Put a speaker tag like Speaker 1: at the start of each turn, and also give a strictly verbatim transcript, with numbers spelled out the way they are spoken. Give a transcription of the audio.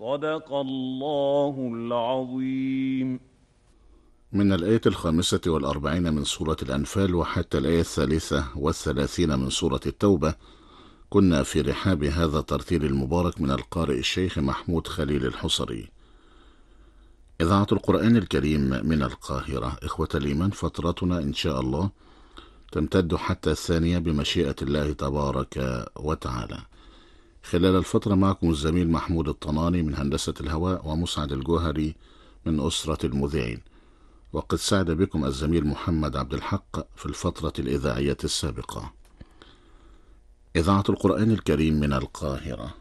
Speaker 1: صدق الله العظيم.
Speaker 2: من الآية الخامسة والأربعين من سورة الأنفال وحتى الآية الثالثة والثلاثين من سورة التوبة كنا في رحاب هذا الترتيل المبارك من القارئ الشيخ محمود خليل الحصري. إذاعة القرآن الكريم من القاهرة. إخوة الإيمان، فترتنا إن شاء الله تمتد حتى الثانية بمشيئة الله تبارك وتعالى. خلال الفترة معكم الزميل محمود الطناني من هندسة الهواء ومسعد الجوهري من أسرة المذيعين، وقد ساعد بكم الزميل محمد عبد الحق في الفترة الإذاعية السابقة. إذاعة القرآن الكريم من القاهرة.